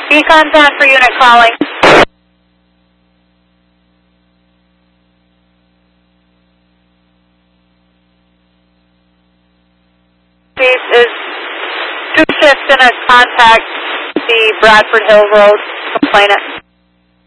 Beacon's on for unit calling. Is 2 shifts in a contact the Bradford Hill Road complainant.